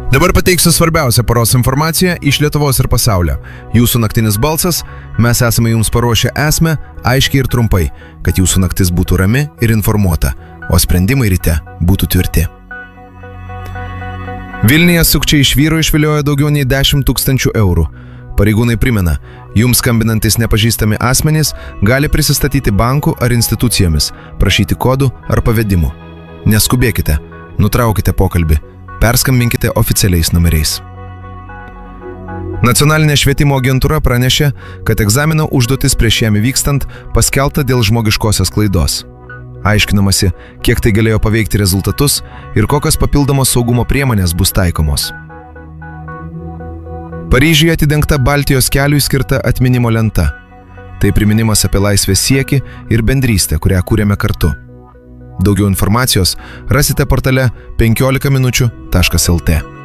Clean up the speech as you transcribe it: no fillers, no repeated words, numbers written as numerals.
Dabar pateiksiu svarbiausią paros informaciją iš Lietuvos ir pasaulio. Jūsų naktinis balsas, mes esame jums paruošę esmę, aiškiai ir trumpai, kad jūsų naktis būtų rami ir informuota, o sprendimai ryte būtų tvirti. Vilniuje sukčiai iš vyro išviliojo daugiau nei 10 000 eurų. Pareigūnai primena, jums skambinantis nepažįstami asmenys gali prisistatyti bankų ar institucijomis, prašyti kodų ar pavedimų. Neskubėkite, nutraukite pokalbį. Perskambinkite oficialiais numeriais. Nacionalinė švietimo agentūra pranešė, kad egzamino užduotis prieš jam vykstant paskelbta dėl žmogiškosios klaidos. Aiškinamasi, kiek tai galėjo paveikti rezultatus ir kokios papildomos saugumo priemonės bus taikomos. Paryžiuje atidengta Baltijos keliui skirta atminimo lenta. Tai priminimas apie laisvės siekį ir bendrystę, kurią kūrėme kartu. Daugiau informacijos rasite portale 15minučių.lt.